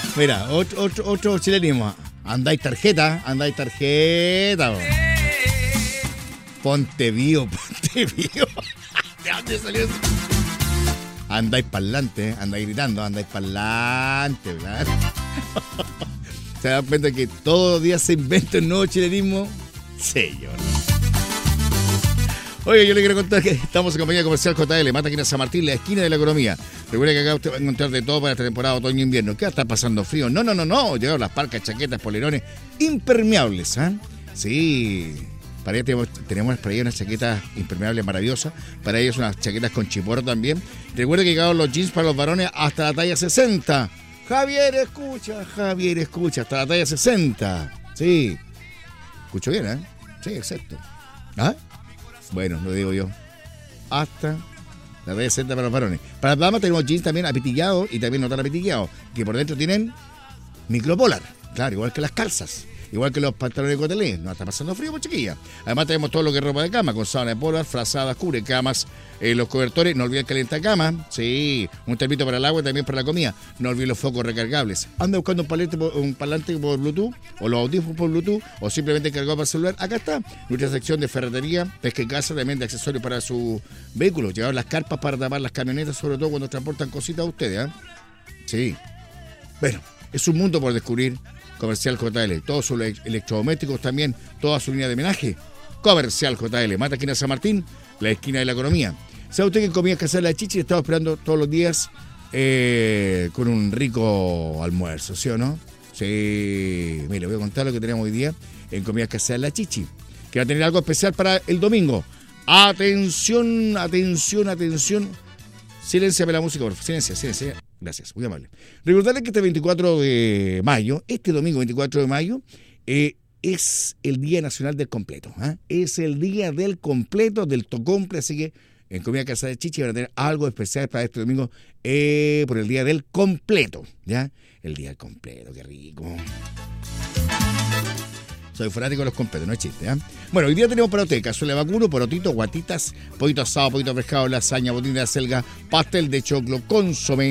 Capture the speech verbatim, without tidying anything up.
Mira, otro, otro, otro chilenismo. Andáis tarjeta, andáis tarjeta. Bo. Ponte vivo, ponte vivo. ¿De dónde salió eso? Andáis parlante, andáis gritando, andáis parlante, ¿verdad? ¿Se dan cuenta que todos los días se inventa un nuevo chilenismo? Sí, yo no. Oye, yo le quiero contar que estamos en compañía comercial J L, Máquina San Martín, la esquina de la economía. Recuerda que acá usted va a encontrar de todo para esta temporada otoño-invierno. ¿Qué va a estar pasando frío? No, no, no, no. Llegaron las parcas, chaquetas, polerones impermeables, ¿ah? ¿eh? Sí. Para ella tenemos, tenemos para ella unas chaquetas impermeables maravillosas. Para ellos unas chaquetas con chiporo también. Recuerda que llegaron los jeans para los varones hasta la talla sesenta. Javier, escucha, Javier, escucha, hasta la talla sesenta. Sí. Escucho bien, ¿eh? Sí, exacto. ¿Ah? Bueno, lo digo yo. Hasta la talla sesenta para los varones. Para las damas tenemos jeans también apitillados y también no tan apitillados, que por dentro tienen micropolar. Claro, igual que las calzas. Igual que los pantalones de cotelé. No está pasando frío, pues chiquilla. Además tenemos todo lo que es ropa de cama, con sábana de polar, frazadas, cubrecamas, eh, los cobertores. No olviden calentacama. Sí, un termito para el agua y también para la comida. No olviden los focos recargables. Anda buscando un, palete, un parlante por Bluetooth, o los audífonos por Bluetooth, o simplemente cargado para el celular. Acá está nuestra sección de ferretería, pesca y casa, también de accesorios para su vehículo. Llevar las carpas para tapar las camionetas, sobre todo cuando transportan cositas a ustedes, ¿eh? Sí. Bueno, es un mundo por descubrir. Comercial J L, todos sus electrodomésticos también, toda su línea de homenaje. Comercial J L, Mata esquina San Martín, la esquina de la economía. ¿Sabe usted que en Comidas Caseras La Chichi estaba esperando todos los días eh, con un rico almuerzo, ¿sí o no? Sí, mire, voy a contar lo que tenemos hoy día en Comidas Caseras La Chichi, que va a tener algo especial para el domingo. Atención, atención, atención. Silenciame la música, por favor. Silencia, silencia. Gracias, muy amable. Recordarles que este veinticuatro de mayo, este domingo veinticuatro de mayo, eh, es el Día Nacional del Completo. ¿eh? Es el Día del Completo, del Tocomple, así que en Comida Casa de Chichi van a tener algo especial para este domingo eh, por el Día del Completo. ¿Ya? El Día del Completo, qué rico. Soy fanático de los completos, no es chiste, ¿eh? Bueno, hoy día tenemos para usted cazuela de vacuno, porotito, guatitas, pollito asado, pollito pescado, lasaña, botín de acelga, pastel de choclo, consomé,